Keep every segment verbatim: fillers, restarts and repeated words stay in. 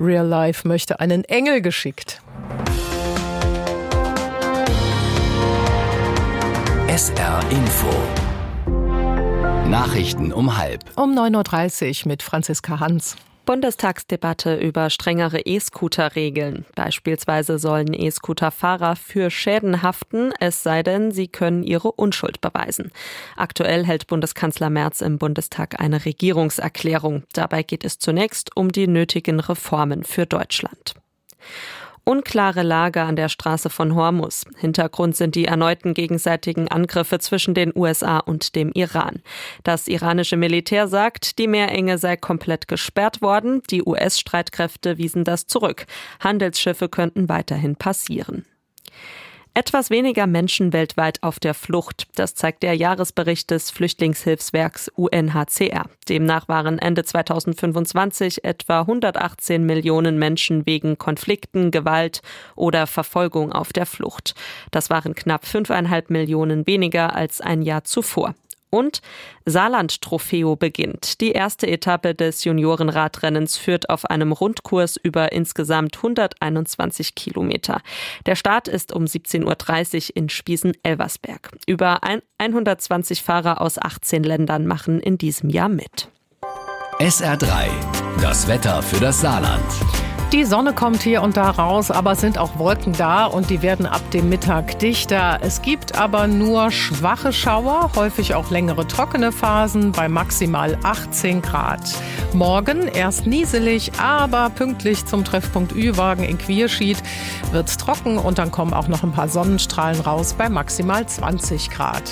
Real Life möchte einen Engel geschickt. S R Info. Nachrichten um halb. Um neun Uhr dreißig mit Franziska Hans. Bundestagsdebatte über strengere E-Scooter-Regeln. Beispielsweise sollen E-Scooter-Fahrer für Schäden haften, es sei denn, sie können ihre Unschuld beweisen. Aktuell hält Bundeskanzler Merz im Bundestag eine Regierungserklärung. Dabei geht es zunächst um die nötigen Reformen für Deutschland. Unklare Lage an der Straße von Hormuz. Hintergrund sind die erneuten gegenseitigen Angriffe zwischen den U S A und dem Iran. Das iranische Militär sagt, die Meerenge sei komplett gesperrt worden. Die U S-Streitkräfte wiesen das zurück. Handelsschiffe könnten weiterhin passieren. Etwas weniger Menschen weltweit auf der Flucht. Das zeigt der Jahresbericht des Flüchtlingshilfswerks U N H C R. Demnach waren Ende zweitausendfünfundzwanzig etwa hundertachtzehn Millionen Menschen wegen Konflikten, Gewalt oder Verfolgung auf der Flucht. Das waren knapp fünfeinhalb Millionen weniger als ein Jahr zuvor. Und Saarland-Trofeo beginnt. Die erste Etappe des Juniorenradrennens führt auf einem Rundkurs über insgesamt hunderteinundzwanzig Kilometer. Der Start ist um siebzehn Uhr dreißig in Spiesen-Elversberg. Über hundertzwanzig Fahrer aus achtzehn Ländern machen in diesem Jahr mit. S R drei. Das Wetter für das Saarland. Die Sonne kommt hier und da raus, aber es sind auch Wolken da und die werden ab dem Mittag dichter. Es gibt aber nur schwache Schauer, häufig auch längere trockene Phasen bei maximal achtzehn Grad. Morgen erst nieselig, aber pünktlich zum Treffpunkt Ü-Wagen in Quierschied wird's trocken und dann kommen auch noch ein paar Sonnenstrahlen raus bei maximal zwanzig Grad.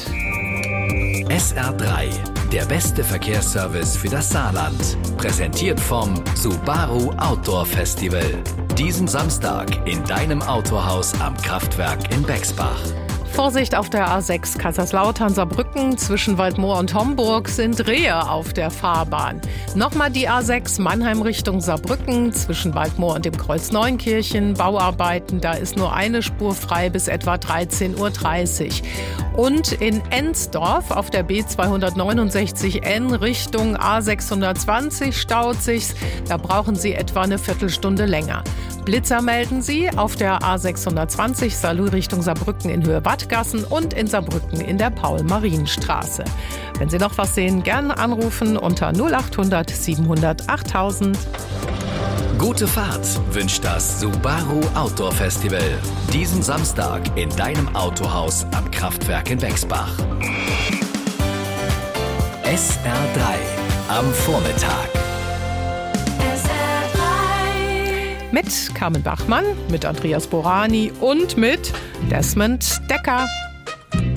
S R drei. Der beste Verkehrsservice für das Saarland. Präsentiert vom Subaru Outdoor Festival. Diesen Samstag in deinem Autohaus am Kraftwerk in Bexbach. Vorsicht auf der A sechs Kaiserslautern-Saarbrücken zwischen Waldmoor und Homburg sind Rehe auf der Fahrbahn. Nochmal die A sechs Mannheim Richtung Saarbrücken zwischen Waldmoor und dem Kreuz Neunkirchen. Bauarbeiten, da ist nur eine Spur frei bis etwa dreizehn Uhr dreißig. Und in Ensdorf auf der B zweihundertneunundsechzig N Richtung A sechshundertzwanzig staut sich's. Da brauchen Sie etwa eine Viertelstunde länger. Blitzer melden Sie auf der A sechshundertzwanzig Saarlouis Richtung Saarbrücken in Höhe Wattgassen und in Saarbrücken in der Paul-Marien-Straße. Wenn Sie noch was sehen, gerne anrufen unter null achthundert siebenhundert achttausend. Gute Fahrt wünscht das Subaru Outdoor Festival. Diesen Samstag in deinem Autohaus am Kraftwerk in Bexbach. S R drei am Vormittag. Mit Carmen Bachmann, mit Andreas Borani und mit Desmond Decker.